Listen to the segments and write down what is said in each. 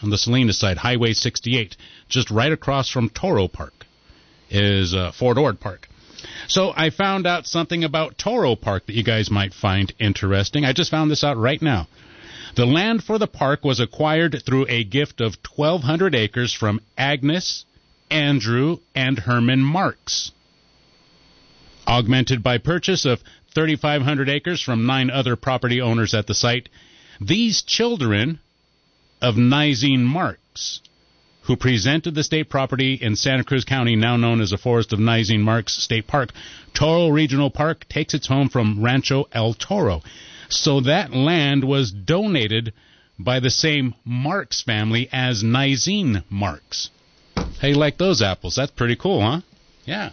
on the Salinas side, Highway 68, just right across from Toro Park is Fort Ord Park. So I found out something about Toro Park that you guys might find interesting. I just found this out right now. The land for the park was acquired through a gift of 1,200 acres from Agnes, Andrew, and Herman Marks, augmented by purchase of 3,500 acres from 9 other property owners at the site. These children of Nizine Marks, who presented the state property in Santa Cruz County, now known as the Forest of Nizine Marks State Park, Toro Regional Park takes its home from Rancho El Toro. So that land was donated by the same Marks family as Nizine Marks. How you like those apples? That's pretty cool, huh? Yeah.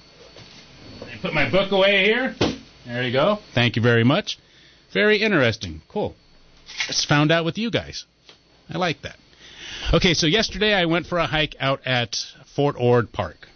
I put my book away here. There you go. Thank you very much. Very interesting. Cool. Just found out with you guys. I like that. Okay, so yesterday I went for a hike out at Fort Ord Park.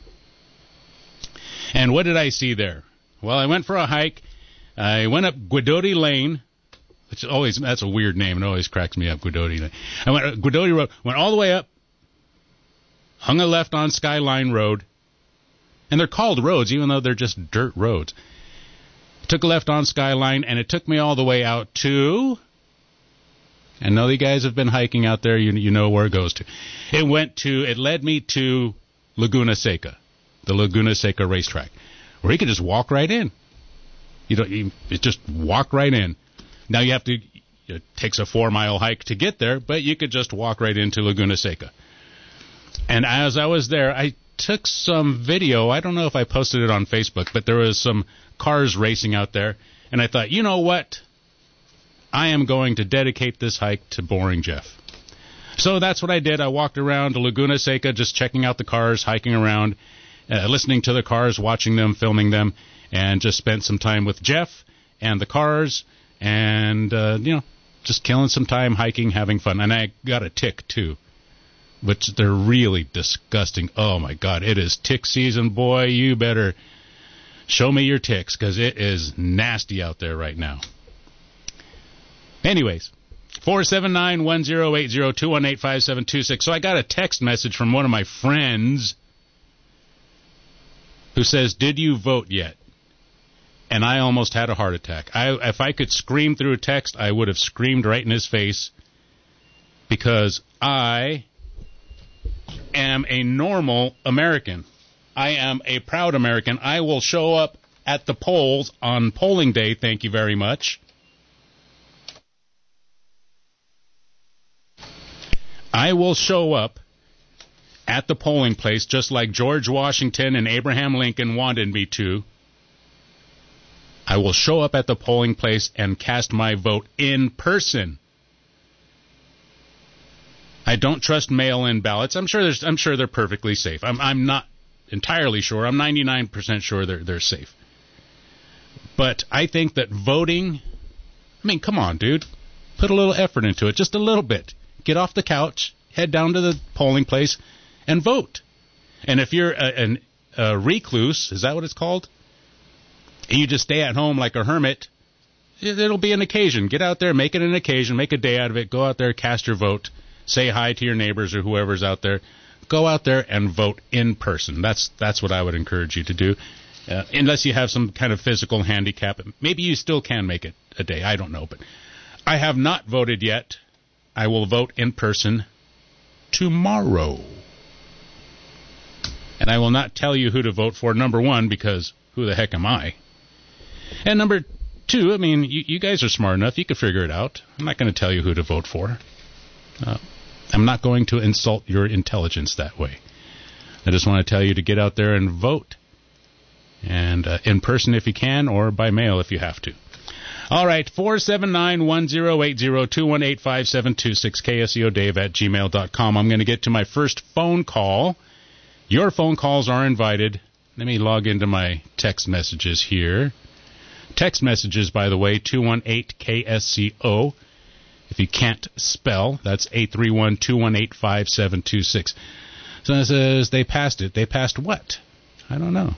And what did I see there? Well, I went for a hike. I went up Guidotti Lane, which always, that's a weird name. It always cracks me up, Guidotti Lane. I went Guidotti Road, went all the way up, hung a left on Skyline Road, and they're called roads, even though they're just dirt roads. Took a left on Skyline, and it took me all the way out to... I know you guys have been hiking out there. You know where it goes to. It led me to Laguna Seca, the Laguna Seca racetrack, where you could just walk right in. You just walk right in. Now you have to, it takes a 4-mile hike to get there, but you could just walk right into Laguna Seca. And as I was there, I took some video. I don't know if I posted it on Facebook, but there was some cars racing out there. And I thought, you know what? I am going to dedicate this hike to Boring Jeff. So that's what I did. I walked around to Laguna Seca, just checking out the cars, hiking around, listening to the cars, watching them, filming them, and just spent some time with Jeff and the cars and, just killing some time hiking, having fun. And I got a tick, too, which they're really disgusting. Oh, my God, it is tick season, boy. You better show me your ticks because it is nasty out there right now. Anyways, 479-1080-218-5726. So I got a text message from one of my friends who says, did you vote yet? And I almost had a heart attack. If I could scream through a text, I would have screamed right in his face because I am a normal American. I am a proud American. I will show up at the polls on polling day, thank you very much. I will show up at the polling place just like George Washington and Abraham Lincoln wanted me to. I will show up at the polling place and cast my vote in person. I don't trust mail-in ballots. I'm sure they're perfectly safe. I'm not entirely sure. I'm 99% sure they're safe. But I think that voting, I mean, come on, dude. Put a little effort into it, just a little bit. Get off the couch, head down to the polling place, and vote. And if you're a recluse, is that what it's called? And you just stay at home like a hermit, it'll be an occasion. Get out there, make it an occasion, make a day out of it. Go out there, cast your vote, say hi to your neighbors or whoever's out there. Go out there and vote in person. That's what I would encourage you to do. Unless you have some kind of physical handicap. Maybe you still can make it a day. I don't know. But I have not voted yet. I will vote in person tomorrow. And I will not tell you who to vote for, number one, because who the heck am I? And number two, I mean, you guys are smart enough. You can figure it out. I'm not going to tell you who to vote for. I'm not going to insult your intelligence that way. I just want to tell you to get out there and vote. And in person if you can, or by mail if you have to. All right, 479-1080-218-5726, KSEODave@gmail.com. I'm going to get to my first phone call. Your phone calls are invited. Let me log into my text messages here. Text messages, by the way, 218-KSCO. If you can't spell, that's 831-218-5726. So it says they passed it. They passed what? I don't know.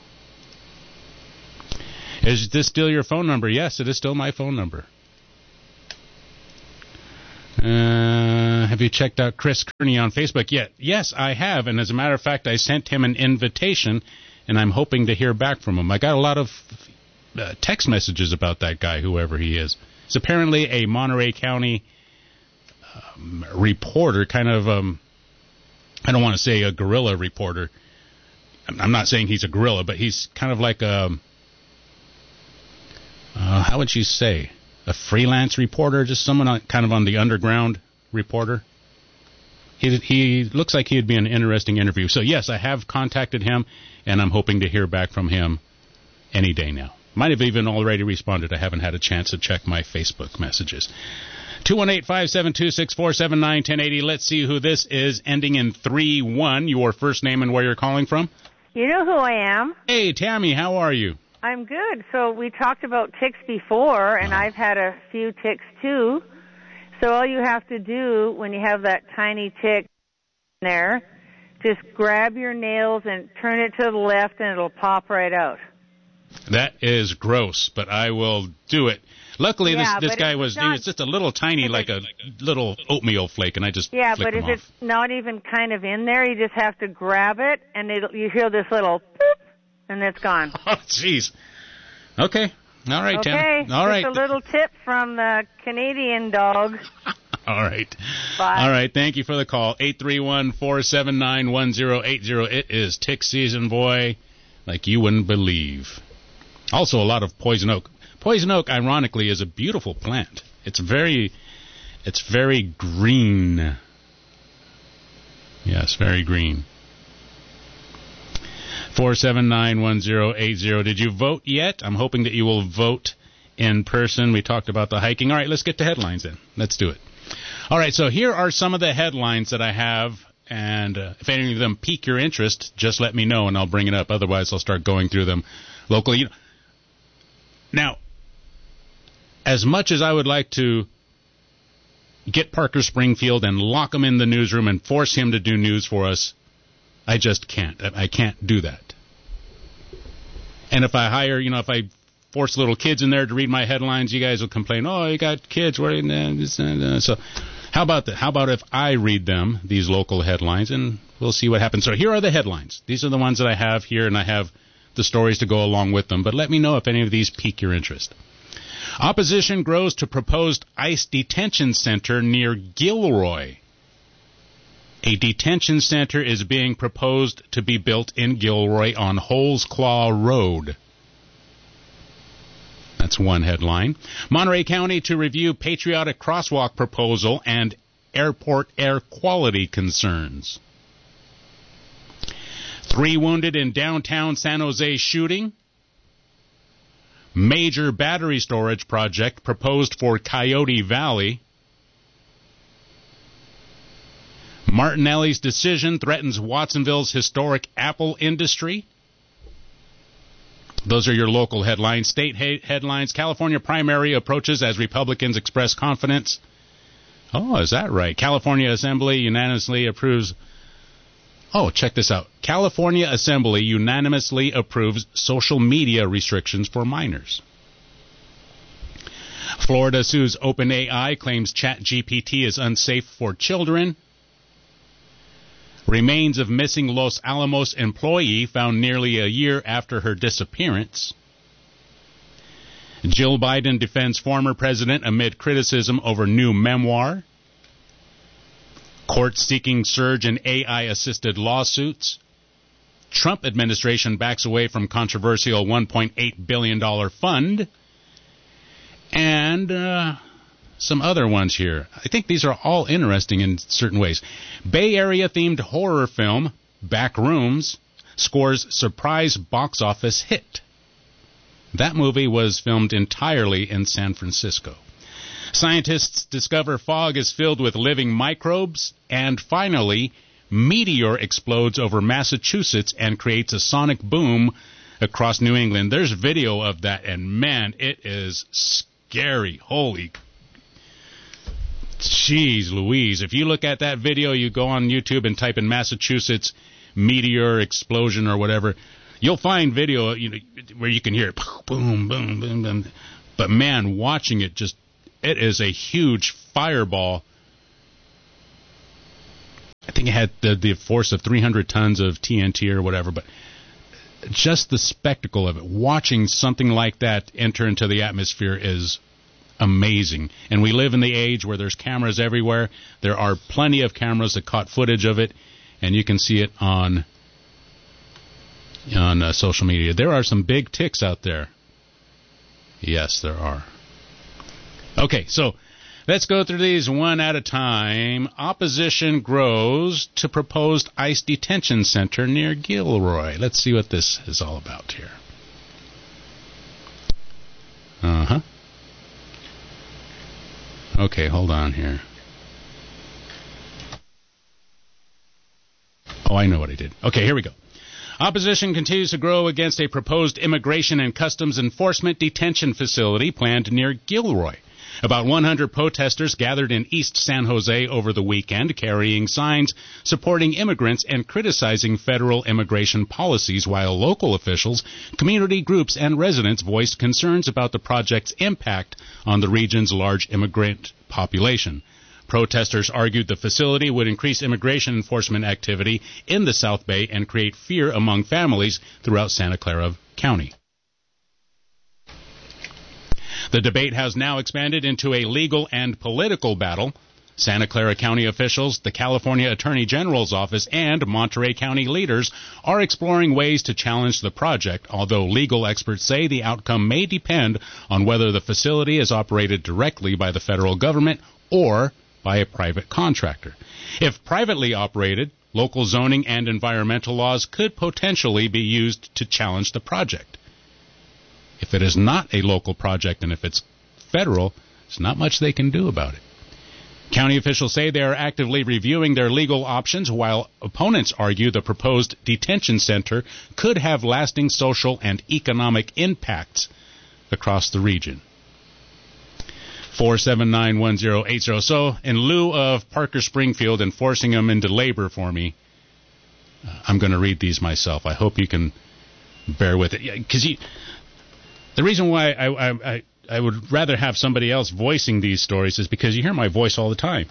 Is this still your phone number? Yes, it is still my phone number. Have you checked out Chris Kearney on Facebook yet? Yes, I have. And as a matter of fact, I sent him an invitation, and I'm hoping to hear back from him. I got a lot of text messages about that guy, whoever he is. He's apparently a Monterey County reporter, kind of, I don't want to say a guerrilla reporter. I'm not saying he's a guerrilla, but he's kind of like a, how would you say, a freelance reporter, just someone kind of on the underground reporter. He looks like he'd be an interesting interview. So, yes, I have contacted him, and I'm hoping to hear back from him any day now. Might have even already responded. I haven't had a chance to check my Facebook messages. 218-572-6479-1080. Let's see who this is, ending in 3-1. Your first name and where you're calling from? You know who I am. Hey, Tammy, how are you? I'm good. So we talked about ticks before, and I've had a few ticks too. So all you have to do when you have that tiny tick there, just grab your nails and turn it to the left, and it'll pop right out. That is gross, but I will do it. Luckily, this guy was just a little tiny, like a little oatmeal flake, and I just flicked him off. If it's not even kind of in there, you just have to grab it, and you hear this little boop, and it's gone. Oh, jeez. Okay. All right, Tam. All right. Just a little tip from the Canadian dog. All right. Bye. All right. Thank you for the call. 831-479-1080. It is tick season, boy, like you wouldn't believe. Also, a lot of poison oak. Poison oak, ironically, is a beautiful plant. It's very green. Yes, very green. 479-1080. Did you vote yet? I'm hoping that you will vote in person. We talked about the hiking. All right, let's get to headlines then. Let's do it. All right, so here are some of the headlines that I have, and if any of them pique your interest, just let me know and I'll bring it up. Otherwise, I'll start going through them locally. Now, as much as I would like to get Parker Springfield and lock him in the newsroom and force him to do news for us, I just can't. I can't do that. And if I hire, if I force little kids in there to read my headlines, you guys will complain, oh, you got kids. So how about that? How about if I read them, these local headlines, and we'll see what happens. So here are the headlines. These are the ones that I have here, and I have the stories to go along with them. But let me know if any of these pique your interest. Opposition grows to proposed ICE detention center near Gilroy. A detention center is being proposed to be built in Gilroy on Holesclaw Road. That's one headline. Monterey County to review patriotic crosswalk proposal and airport air quality concerns. 3 wounded in downtown San Jose shooting. Major battery storage project proposed for Coyote Valley. Martinelli's decision threatens Watsonville's historic apple industry. Those are your local headlines. State headlines. California primary approaches as Republicans express confidence. Oh, is that right? California Assembly unanimously approves. Oh, check this out. California Assembly unanimously approves social media restrictions for minors. Florida sues OpenAI, claims ChatGPT is unsafe for children. Remains of missing Los Alamos employee found nearly a year after her disappearance. Jill Biden defends former president amid criticism over new memoir. Court seeking surge in AI-assisted lawsuits. Trump administration backs away from controversial $1.8 billion fund. And some other ones here. I think these are all interesting in certain ways. Bay Area-themed horror film, Backrooms, scores surprise box office hit. That movie was filmed entirely in San Francisco. Scientists discover fog is filled with living microbes. And finally, meteor explodes over Massachusetts and creates a sonic boom across New England. There's video of that, and man, it is scary. Holy jeez Louise. If you look at that video, you go on YouTube and type in Massachusetts meteor explosion or whatever, you'll find video where you can hear it, boom, boom, boom, boom. But man, watching it, it is a huge fireball think it had the force of 300 tons of TNT or whatever, but just the spectacle of it, watching something like that enter into the atmosphere is amazing. And we live in the age where there's cameras everywhere. There are plenty of cameras that caught footage of it, and you can see it on social media. There are some big ticks out there. Yes, there are. Okay, so let's go through these one at a time. Opposition grows to proposed ICE detention center near Gilroy. Let's see what this is all about here. Okay, hold on here. Oh, I know what I did. Okay, here we go. Opposition continues to grow against a proposed Immigration and Customs Enforcement detention facility planned near Gilroy. About 100 protesters gathered in East San Jose over the weekend, carrying signs supporting immigrants and criticizing federal immigration policies, while local officials, community groups, and residents voiced concerns about the project's impact on the region's large immigrant population. Protesters argued the facility would increase immigration enforcement activity in the South Bay and create fear among families throughout Santa Clara County. The debate has now expanded into a legal and political battle. Santa Clara County officials, the California Attorney General's office, and Monterey County leaders are exploring ways to challenge the project, although legal experts say the outcome may depend on whether the facility is operated directly by the federal government or by a private contractor. If privately operated, local zoning and environmental laws could potentially be used to challenge the project. If it is not a local project and if it's federal, there's not much they can do about it. County officials say they are actively reviewing their legal options, while opponents argue the proposed detention center could have lasting social and economic impacts across the region. 4791080. So, in lieu of Parker Springfield and forcing them into labor for me, I'm going to read these myself. I hope you can bear with it. Because the reason why I would rather have somebody else voicing these stories is because you hear my voice all the time.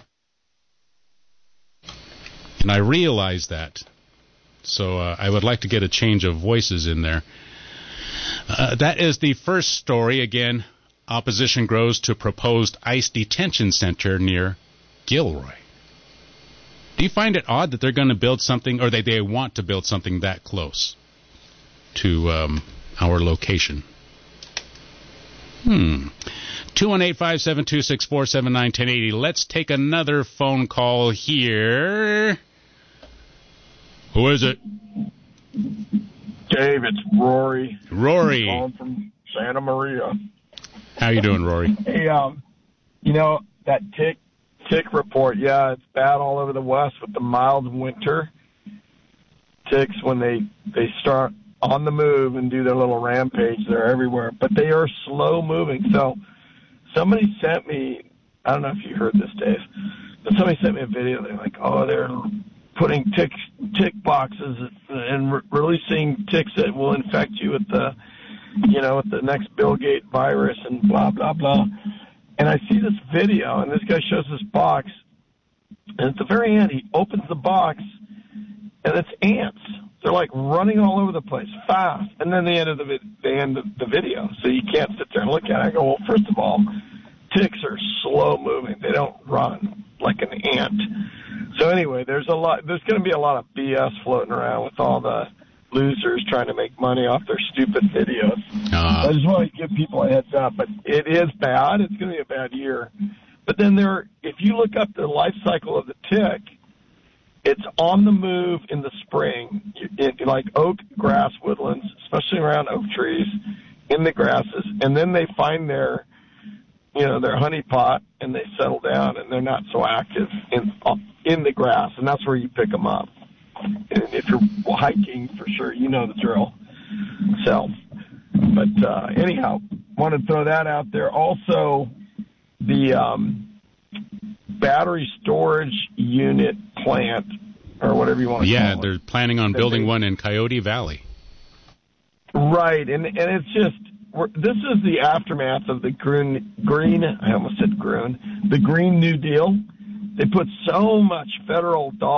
And I realize that. So I would like to get a change of voices in there. That is the first story. Again, opposition grows to proposed ICE detention center near Gilroy. Do you find it odd that they're going to build something, or they want to build something that close to our location? 218-572-6479-1080. Let's take another phone call here. Who is it? Dave, it's Rory. Rory. I'm calling from Santa Maria. How you doing, Rory? Hey, that tick report, yeah, it's bad all over the West with the mild winter. Ticks, when they start on the move and do their little rampage, they're everywhere. But they are slow moving. So somebody sent me, I don't know if you heard this, Dave, but somebody sent me a video. They're like, they're putting tick boxes and releasing ticks that will infect you with the next Bill Gates virus and blah, blah, blah. And I see this video, and this guy shows this box, and at the very end, he opens the box, and it's ants. They're like running all over the place, fast. And then they end the video, so you can't sit there and look at it. I go, well, first of all, ticks are slow moving. They don't run like an ant. So anyway, there's going to be a lot of BS floating around with all the losers trying to make money off their stupid videos. I just want to give people a heads up, but it is bad. It's going to be a bad year. But then if you look up the life cycle of the tick, it's on the move in the spring, like oak grass woodlands, especially around oak trees, in the grasses, and then they find their honey pot and they settle down, and they're not so active in the grass, and that's where you pick them up. And if you're hiking, for sure, you know the drill. So, but anyhow, want to throw that out there. Also, the battery storage unit plant, or whatever you want to call it. Yeah, they're planning on building one in Coyote Valley. Right, and it's just, this is the aftermath of the Green New Deal. They put so much federal dollars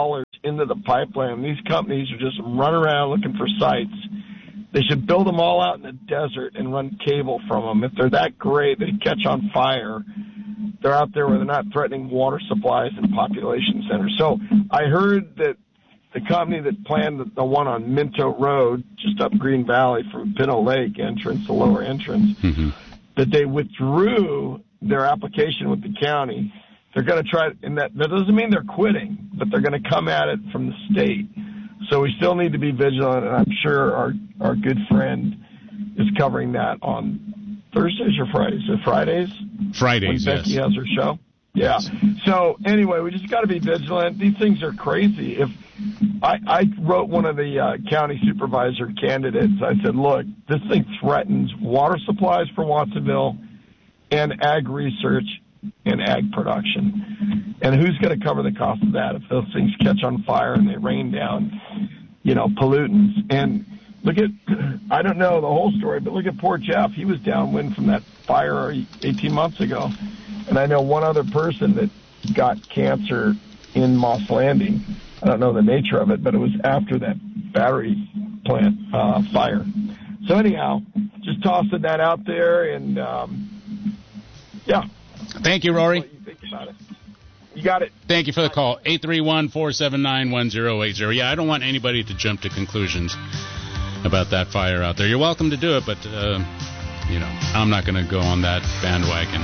into the pipeline. These companies are just running around looking for sites. They should build them all out in the desert and run cable from them. If they're that great, they catch on fire. They're out there where they're not threatening water supplies and population centers. So I heard that the company that planned the one on Minto Road, just up Green Valley from Pinto Lake entrance, the lower entrance, that they withdrew their application with the county. They're going to try, and that doesn't mean they're quitting, but they're going to come at it from the state. So we still need to be vigilant, and I'm sure our good friend is covering that on Thursdays or Fridays. Is it Fridays? Fridays, when Becky yes. has her show. Yeah. Yes. So anyway, we just got to be vigilant. These things are crazy. If I wrote one of the county supervisor candidates, I said, look, this thing threatens water supplies for Watsonville and ag research and ag production. And who's going to cover the cost of that if those things catch on fire and they rain down, pollutants? And look at, I don't know the whole story, but look at poor Jeff. He was downwind from that fire 18 months ago. And I know one other person that got cancer in Moss Landing. I don't know the nature of it, but it was after that battery plant fire. So anyhow, just tossing that out there, and yeah. Thank you, Rory. What you think about it. You got it. Thank you for the call. 831-479-1080. Yeah, I don't want anybody to jump to conclusions about that fire out there. You're welcome to do it, but, I'm not going to go on that bandwagon.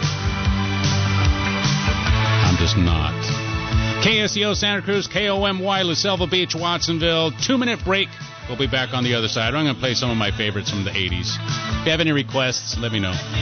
I'm just not. KSEO Santa Cruz, KOMY La Selva Beach, Watsonville. 2-minute break. We'll be back on the other side. I'm going to play some of my favorites from the 80s. If you have any requests, let me know.